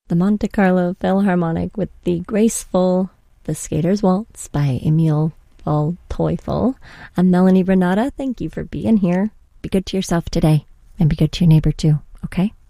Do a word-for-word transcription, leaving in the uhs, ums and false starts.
the Monte Carlo Philharmonic with the graceful The Skater's Waltz by Emil Waldteufel. I'm Melanie Renata. Thank you for being here. Be good to yourself today, and be good to your neighbor too, okay?